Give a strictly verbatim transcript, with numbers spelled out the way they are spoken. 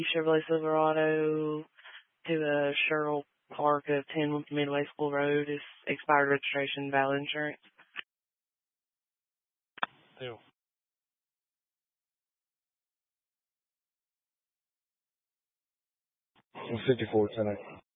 Chevrolet Silverado to the Sherrill Park of ten Midway School Road is expired registration, valid insurance. Deal. fifty-four tonight.